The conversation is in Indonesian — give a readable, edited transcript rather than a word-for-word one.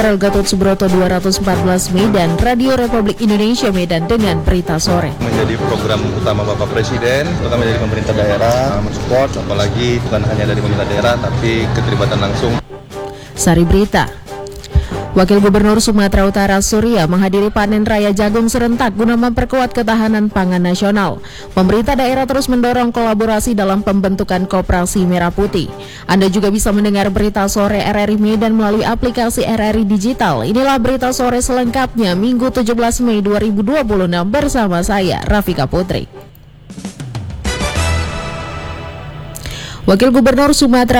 Gatot Subroto 214 Medan, Radio Republik Indonesia Medan dengan berita sore. Menjadi program utama Bapak Presiden, terutama dari pemerintah daerah, mensupport, apalagi bukan hanya dari pemerintah daerah, tapi keterlibatan langsung. Sari Berita. Wakil Gubernur Sumatera Utara Surya menghadiri panen raya jagung serentak guna memperkuat ketahanan pangan nasional. Pemerintah daerah terus mendorong kolaborasi dalam pembentukan koperasi merah putih. Anda juga bisa mendengar berita sore RRI Medan melalui aplikasi RRI Digital. Inilah berita sore selengkapnya Minggu 17 Mei 2026 bersama saya, Rafika Putri. Wakil Gubernur Sumatera